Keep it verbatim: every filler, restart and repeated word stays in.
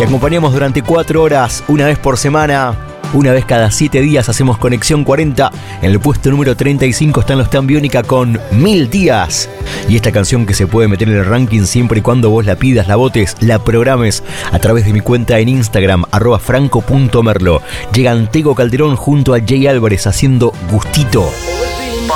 Te acompañamos durante cuatro horas, una vez por semana. Una vez cada siete días hacemos Conexión cuarenta. En el puesto número treinta y cinco están los Tan Biónica con Mil Días. Y esta canción que se puede meter en el ranking siempre y cuando vos la pidas, la votes, la programes a través de mi cuenta en Instagram, arroba franco punto merlo. Llegan Tego Calderón junto a Jay Álvarez haciendo Gustito.